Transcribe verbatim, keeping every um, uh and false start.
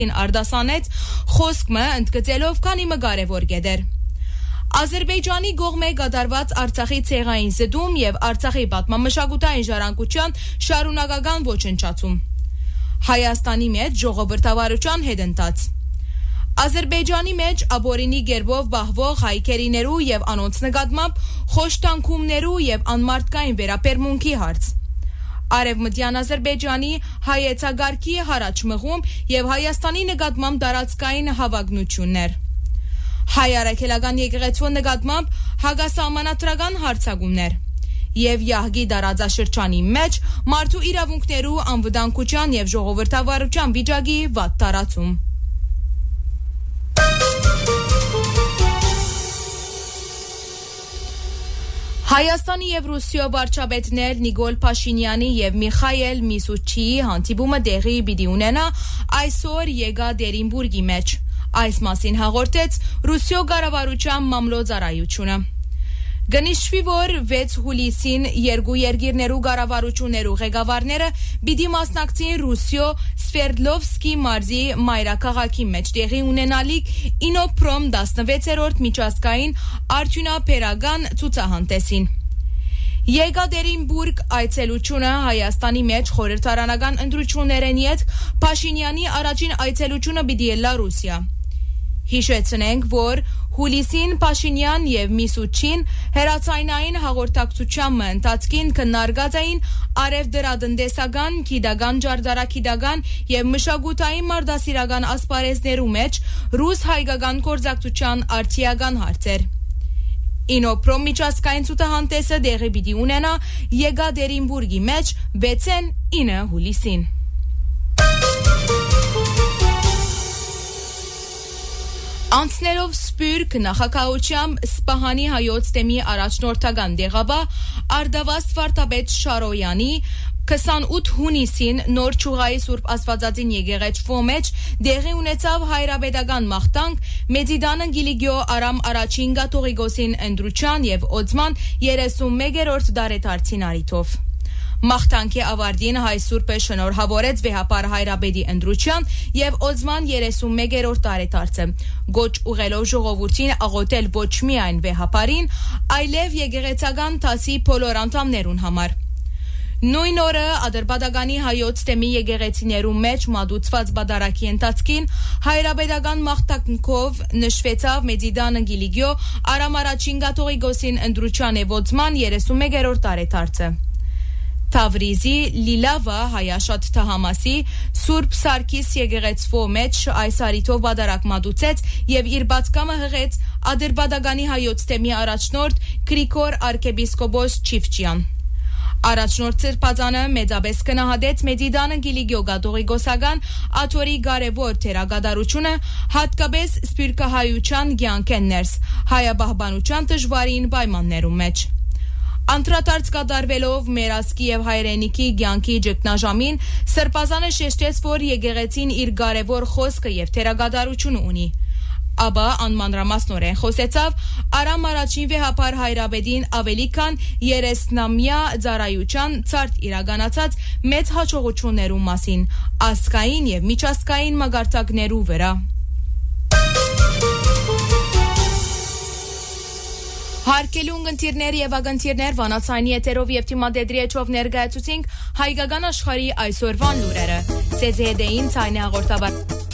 Արդասանեց խոսքը ընդգծելով քանի կարևոր գեդեր։ Ադրբեջանի կողմէ կատարված Արցախի ցեղային զդում եւ Արցախի պատմամշակութային ժառանգության շարունակական ոչնչացում։ Հայաստանի մեջ ժողովրդավարության հետընթաց։ Ադրբեջանի մեջ աբորինի գերբով բահվող հայկերիներու եւ անոնց նկատմամբ խոշտանգումներու եւ անմարտկային վերապերմունքի հարց։ Արևմտյան Ադրբեջանի հայեցագարքի հարաճ մղում եւ Հայաստանի նկատմամբ տարածքային հավակնություններ։ Հայ արաքելական եկեղեցու նկատմամբ հագասահմանադրական հարձակումներ եւ Յահգի դարաձաշրջանի մեջ մարդու իրավունքներու անվտանգության եւ ժողովրդավարության վիճակի վատ տարածում։ Հայաստանի եւ Ռուսիո վարչապետներ Նիկոլ Փաշինյանի եւ Միխայել Միսուչիի հանդիպումը դեղի պիտի ունենա այսօր Եկատերինբուրգի մեջ։ Այս մասին հաղորդեց Ռուսիո կառավարության մամլոյցարայությունը։ Գնիշվի որ վեց հուլիսին երկու երկիրներու կառավարություններու ղեկավարները պիտի մասնակցին Ռուսիո Սվերդլովսկի մարզի մայրաքաղաքի մեջ տեղի ունենալիք Ինոպրոմ տասնվեցերորդ միջազգային արդյունաբերական ցուցահանդեսին։ Եկատերինբուրգ այցելությունը Հայաստանի մեջ խորհրդարանական ընտրություններն յետ Փաշինյանի առաջին այցելությունը պիտի ելլա Ռուսիա։ Հիշեցնենք, որ հուլիսին Փաշինյան եւ Միսուչին հերացայնային հաղորդակցության ընթացքին քննարկած էին արևդրատնտեսական, գիտական, ջարդարակիդական եւ մշակութային մարդասիրական ասպարեզներու մեջ ռուս-հայկական գործակցության արդիական հարցեր։ Ինոպրոմ միջազգային ցուցահանդեսը դեղի պիտի ունենա Եկատերինբուրգի մեջ վեցին ինը հուլիսին։ Անցներով Սպյուրք նախագահությամբ Սպահանի հայոց թեմի առաջնորդական դեղաբար Արդավաստ վարդապետ Շարոյանի քսանութ հունիսին նոր Չուղայի Սուրբ Աստվածածին եկեղեցու մեջ դեղի ունեցավ հայրապետական մաղթանք Մեծիդանը Գիլիգիո Արամ առաջին կաթողիկոսին ընտրության եւ օծման երեսունմեկերորդ դարեդարձին առիթով։ Մաղթանքի ավարտին հայ Սուրբը շնորհավորեց վեհապար հայրապետի ընտրության եւ օծման երեսունմեկերորդ տարեդարձը։ Գոչ ուղելով ժողովրդին աղոթել ոչ միայն վեհապարին, այլև եկեղեցական դասի բոլոր անդամներուն համար։ Նույն օրը Ադրբեջանի հայոց թեմի եկեղեցիներու մեջ մատուցված բադարակի ընթացքին հայրապետական մաղթանքով նշվեցավ Մեծիդանը Գիլիգիո Արամ առաջին կաթողիկոսին ընտրության եւ օծման երեսունմեկերորդ տարեդարձը։ Թավրիզի Լիլավա հայաշատ Թահամասի Սուրբ Սարգիս եկեղեցու մեջ այս առիթով բադարակ մատուցեց եւ իր բացկամը հղեց Ադրբեջանի հայոց թեմի առաջնորդ Գրիգոր arczepiskopos Չիվչյան։ Առաջնորդ Սրբազանը մեծապես կնահատեց Մեծիդանը Գիլիգիո կաթողիկոսական աթորի կարևոր թերագադարությունը հատկապես սփյուռքահայության կյանքեն ներս հայաբահբանության դժվարին պայմաններում մեջ։ Անդրադարձ կատարվելով Մերասկի եւ հայրենիքի կյանքի ճգնաժամին Սրբազանը շեշտեց, որ եկեղեցին իր կարևոր խոսքը եւ թերագադարությունը ունի։ Ապա անմանրամասնորեն խոսեցավ Արամ առաջին վեհապար հայրապետին ավելի քան երեսնամյա ծառայության ցարտ իրականացած մեծ հաջողություններու մասին, ազգային եւ միջազգային մագարտակներու վրա։ Հարկելու ընկերներ եւ ագընտիրներ վանացայինի եթերով եւ թիմադեդրի էջով ներկայացուցինք հայկական աշխարհի այսօրվան լուրերը։ Ցեզեդեին ցայնի հաղորդաբար